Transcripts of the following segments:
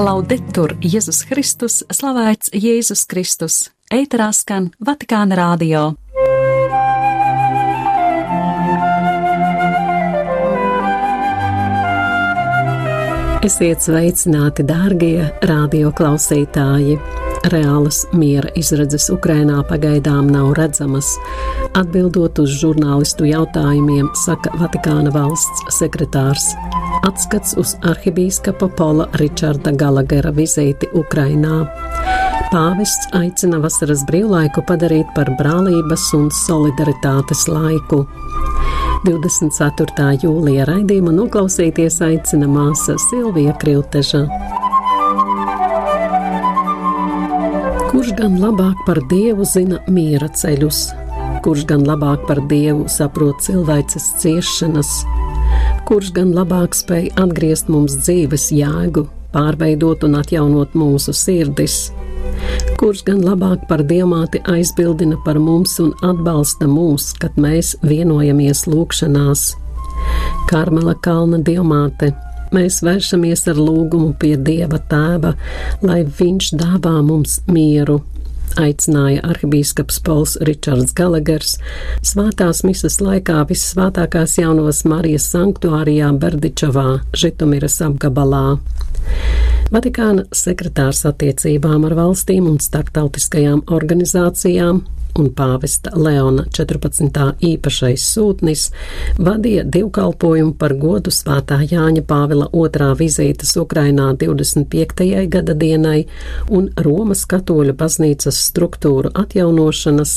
Laudetur Jēzus Kristus, slavēts Jēzus Kristus. Ēterā skan Vatikāna radio. Esiet sveicināti, dārgie radio klausītāji! Reālas miera izredzes Ukrainā pagaidām nav redzamas. Atbildot uz žurnālistu jautājumiem, saka Vatikāna valsts sekretārs. Atskats uz arhibīskapa Pola Ričarda Galagera vizīti Ukrainā. Pāvests aicina vasaras brīvlaiku padarīt par brālības un solidaritātes laiku. 24. jūlija raidījumu noklausīties aicina māsa Silvija Krilteža. Kurš gan labāk par Dievu zina miera ceļus? Kurš gan labāk par Dievu saprot cilvēces ciešanas? Kurš gan labāk spēj atgriezt mums dzīves jēgu, pārveidot un atjaunot mūsu sirdis? Kurš gan labāk par Dievmāti aizbildina par mums un atbalsta mūs, kad mēs vienojamies lūgšanās? Karmela kalna Dievmāte, mēs vēršamies ar lūgumu pie Dieva Tēva, lai Viņš dāvā mums mieru, aicināja arhibīskaps Pols Ričards Galagers svētās mises laikā Vissvētākās Jaunavas Marijas sanktuārijā Berdičevā, Žitomiras apgabalā. Vatikāna sekretārs attiecībām ar valstīm un starptautiskajām organizācijām un pāvesta Leona 14. īpašais sūtnis vadīja divkalpojumu par godu Svētā Jāņa Pāvila II vizītes Ukrainā 25. gada dienai un Romas katoļu baznīcas struktūru atjaunošanas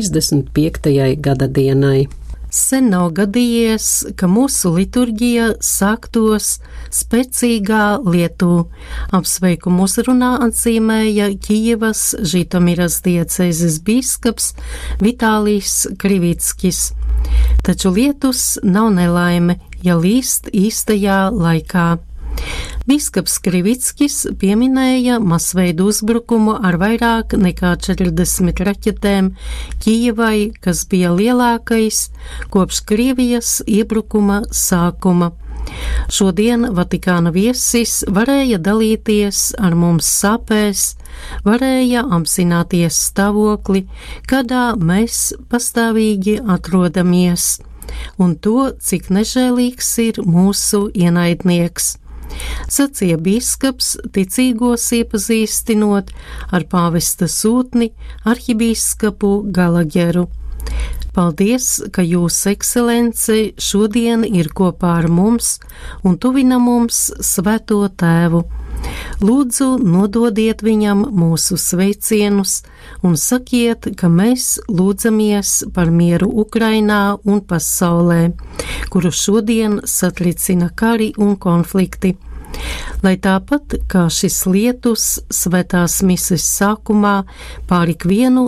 35. gada dienai. Sen nav gadījies, ka mūsu liturģija sāktos spēcīgā lietu. Apsveikumu uzrunā atzīmēja Kijevas Žitomiras diecēzes bīskaps Vitālijs Krivickis. Taču lietus nav nelaime, ja līst īstajā laikā. Bīskaps Krivickis pieminēja masveidu uzbrukumu ar vairāk nekā 40 raķetēm Kijevai, kas bija lielākais kopš Krievijas iebrukuma sākuma. Šodien Vatikāna viesis varēja dalīties ar mums sāpēs, varēja apzināties stāvokli, kādā mēs pastāvīgi atrodamies, un to, cik nežēlīgs ir mūsu ienaidnieks. Sacīja bīskaps, ticīgos iepazīstinot ar pāvesta sūtni arhibīskapu Galageru. Paldies, ka Jūsu ekscelence šodien ir kopā ar mums un tuvina mums Svēto Tēvu. Lūdzu, nododiet viņam mūsu sveicienus un sakiet, ka mēs lūdzamies par mieru Ukrainā un pasaulē, kuru šodien satricina kari un konflikti. Lai tāpat kā šis lietus svētās mises sākumā pār ikvienu